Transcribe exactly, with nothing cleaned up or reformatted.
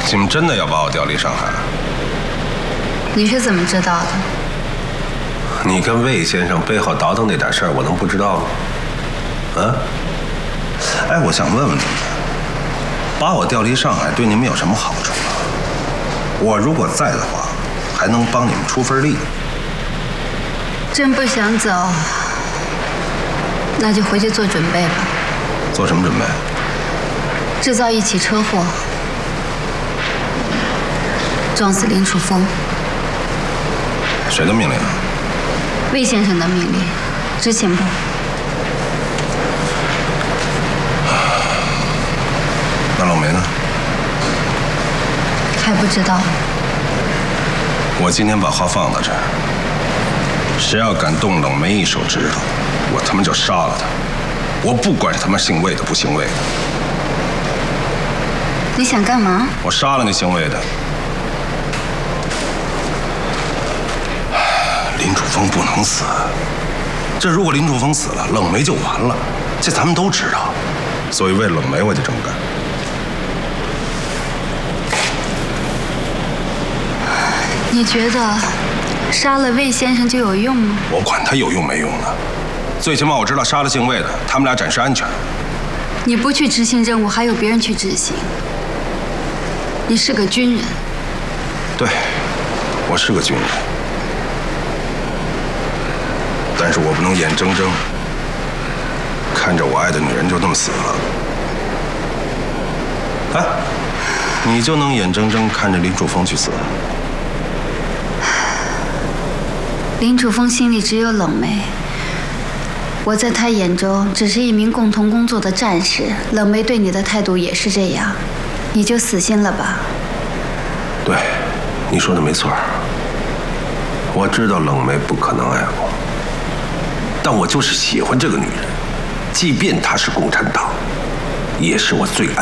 你们真的要把我调离上海？ 你是怎么知道的？ 你跟魏先生背后倒腾那点事儿，我能不知道吗？啊？哎，我想问问你们，把我调离上海对你们有什么好处啊？我如果在的话，还能帮你们出份力。 真不想走，那就回去做准备吧。 做什么准备？ 制造一起车祸，撞死林楚风。 谁的命令啊？ 魏先生的命令，知情不？ 那冷梅呢？ 还不知道。 我今天把话放到这儿，谁要敢动冷梅一手指头，我他妈就杀了他。我不管是他妈姓魏的不姓魏的。 你想干嘛？ 我杀了那姓魏的。林楚风不能死，这如果林楚风死了，冷梅就完了，这咱们都知道。所以为冷梅，我就这么干。 你觉得杀了魏先生就有用吗？ 我管他有用没用呢，最起码我知道杀了姓魏的，他们俩暂时安全。 你不去执行任务，还有别人去执行。你是个军人。 对，我是个军人，但是我不能眼睁睁看着我爱的女人就那么死了。哎，你就能眼睁睁看着林楚风去死？ 林楚风心里只有冷梅，我在他眼中只是一名共同工作的战士。冷梅对你的态度也是这样，你就死心了吧。 对，你说的没错。我知道冷梅不可能爱我，但我就是喜欢这个女人，即便她是共产党，也是我最爱